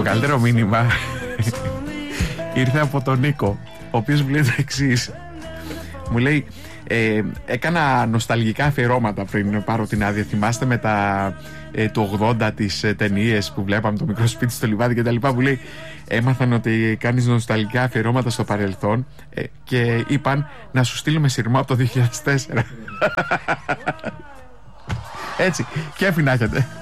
Το καλύτερο μήνυμα ήρθε από τον Νίκο, ο οποίος μου λέει το εξής. Μου λέει, έκανα νοσταλγικά αφιερώματα πριν πάρω την άδεια. Θυμάστε με τα του 80 τις ταινίες που βλέπαμε, το μικρό σπίτι στο λιβάδι και τα λοιπά. Μου λέει, έμαθαν ότι κάνεις νοσταλγικά αφιερώματα στο παρελθόν και είπαν να σου στείλουμε σειρμό από το 2004. Έτσι, κέφι να έχετε.